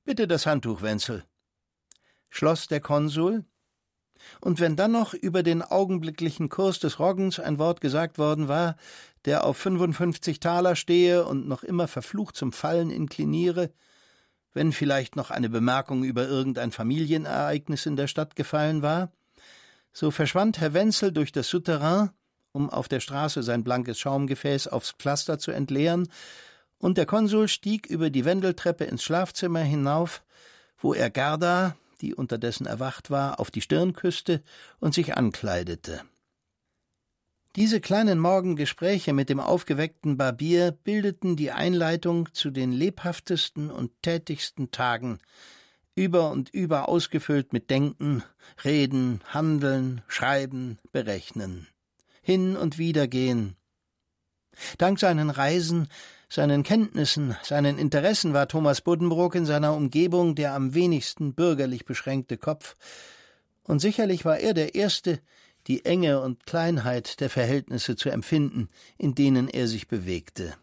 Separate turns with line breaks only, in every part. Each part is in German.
»Bitte das Handtuch, Wenzel«, schloss der Konsul, und wenn dann noch über den augenblicklichen Kurs des Roggens ein Wort gesagt worden war, der auf 55 Taler stehe und noch immer verflucht zum Fallen inkliniere, wenn vielleicht noch eine Bemerkung über irgendein Familienereignis in der Stadt gefallen war, so verschwand Herr Wenzel durch das Souterrain, um auf der Straße sein blankes Schaumgefäß aufs Pflaster zu entleeren, und der Konsul stieg über die Wendeltreppe ins Schlafzimmer hinauf, wo er Gerda, die unterdessen erwacht war, auf die Stirn küsste und sich ankleidete. Diese kleinen Morgengespräche mit dem aufgeweckten Barbier bildeten die Einleitung zu den lebhaftesten und tätigsten Tagen, über und über ausgefüllt mit Denken, Reden, Handeln, Schreiben, Berechnen, hin und wieder gehen. Dank seinen Reisen, seinen Kenntnissen, seinen Interessen war Thomas Buddenbrook in seiner Umgebung der am wenigsten bürgerlich beschränkte Kopf, und sicherlich war er der Erste, die Enge und Kleinheit der Verhältnisse zu empfinden, in denen er sich bewegte.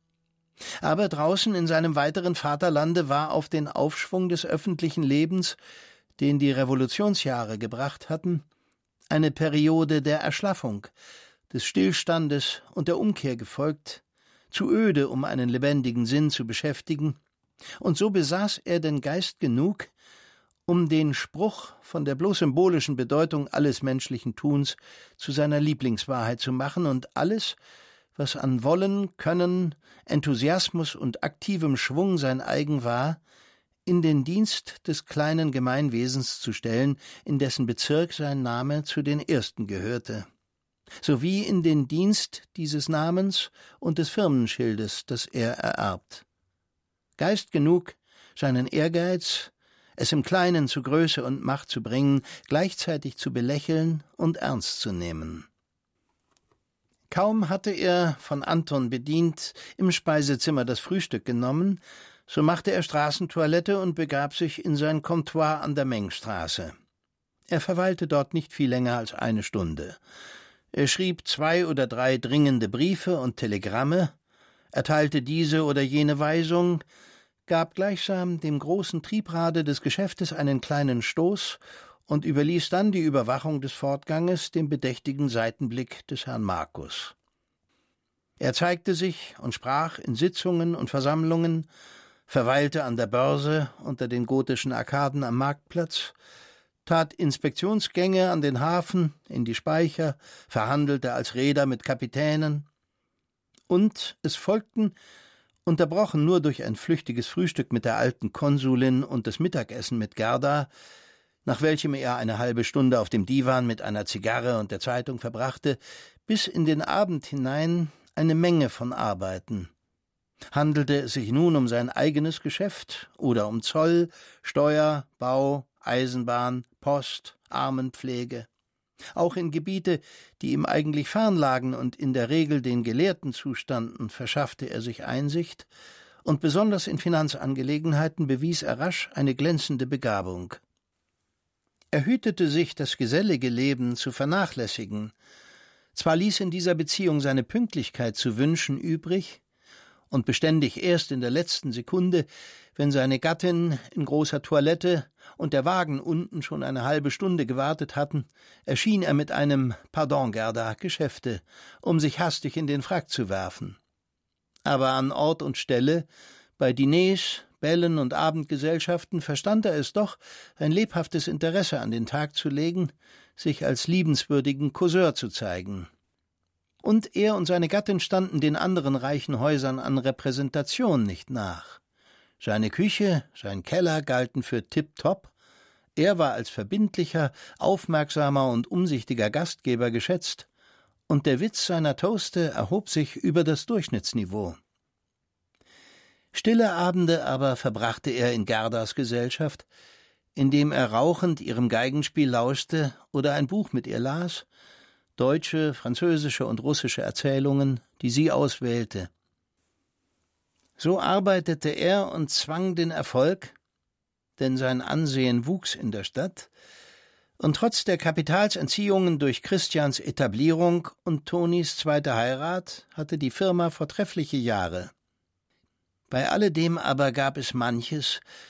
Aber draußen in seinem weiteren Vaterlande war auf den Aufschwung des öffentlichen Lebens, den die Revolutionsjahre gebracht hatten, eine Periode der Erschlaffung, des Stillstandes und der Umkehr gefolgt, zu öde, um einen lebendigen Sinn zu beschäftigen, und so besaß er den Geist genug, um den Spruch von der bloß symbolischen Bedeutung alles menschlichen Tuns zu seiner Lieblingswahrheit zu machen und alles, was an Wollen, Können, Enthusiasmus und aktivem Schwung sein eigen war, in den Dienst des kleinen Gemeinwesens zu stellen, in dessen Bezirk sein Name zu den ersten gehörte, sowie in den Dienst dieses Namens und des Firmenschildes, das er ererbt. Geist genug, seinen Ehrgeiz, es im Kleinen zu Größe und Macht zu bringen, gleichzeitig zu belächeln und ernst zu nehmen. Kaum hatte er, von Anton bedient, im Speisezimmer das Frühstück genommen, so machte er Straßentoilette und begab sich in sein Comptoir an der Mengstraße. Er verweilte dort nicht viel länger als eine Stunde. Er schrieb 2 oder 3 dringende Briefe und Telegramme, erteilte diese oder jene Weisung, gab gleichsam dem großen Triebrade des Geschäftes einen kleinen Stoß und überließ dann die Überwachung des Fortganges dem bedächtigen Seitenblick des Herrn Markus. Er zeigte sich und sprach in Sitzungen und Versammlungen, verweilte an der Börse unter den gotischen Arkaden am Marktplatz, tat Inspektionsgänge an den Hafen, in die Speicher, verhandelte als Reeder mit Kapitänen, und es folgten, unterbrochen nur durch ein flüchtiges Frühstück mit der alten Konsulin und das Mittagessen mit Gerda, nach welchem er eine halbe Stunde auf dem Divan mit einer Zigarre und der Zeitung verbrachte, bis in den Abend hinein eine Menge von Arbeiten. Handelte es sich nun um sein eigenes Geschäft oder um Zoll, Steuer, Bau, Eisenbahn, Post, Armenpflege. Auch in Gebiete, die ihm eigentlich fern lagen und in der Regel den Gelehrten zustanden, verschaffte er sich Einsicht, und besonders in Finanzangelegenheiten bewies er rasch eine glänzende Begabung. Er hütete sich, das gesellige Leben zu vernachlässigen. Zwar ließ in dieser Beziehung seine Pünktlichkeit zu wünschen übrig, und beständig erst in der letzten Sekunde, wenn seine Gattin in großer Toilette und der Wagen unten schon eine halbe Stunde gewartet hatten, erschien er mit einem »Pardon, Gerda«, Geschäfte, um sich hastig in den Frack zu werfen. Aber an Ort und Stelle, bei Diners, Bällen und Abendgesellschaften verstand er es doch, ein lebhaftes Interesse an den Tag zu legen, sich als liebenswürdigen Causeur zu zeigen. Und er und seine Gattin standen den anderen reichen Häusern an Repräsentation nicht nach. Seine Küche, sein Keller galten für tipptopp, er war als verbindlicher, aufmerksamer und umsichtiger Gastgeber geschätzt, und der Witz seiner Toaste erhob sich über das Durchschnittsniveau. Stille Abende aber verbrachte er in Gerdas Gesellschaft, indem er rauchend ihrem Geigenspiel lauschte oder ein Buch mit ihr las, deutsche, französische und russische Erzählungen, die sie auswählte. So arbeitete er und zwang den Erfolg, denn sein Ansehen wuchs in der Stadt, und trotz der Kapitalsentziehungen durch Christians Etablierung und Tonis zweite Heirat hatte die Firma vortreffliche Jahre. Bei alledem aber gab es manches,